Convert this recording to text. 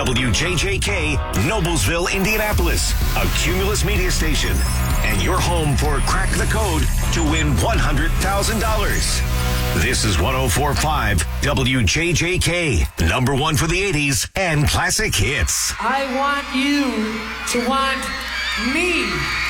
WJJK, Noblesville, Indianapolis, a Cumulus media station, and your home for Crack the Code to win $100,000. This is 104.5 WJJK, number one for the 80s and classic hits. I want you to want me.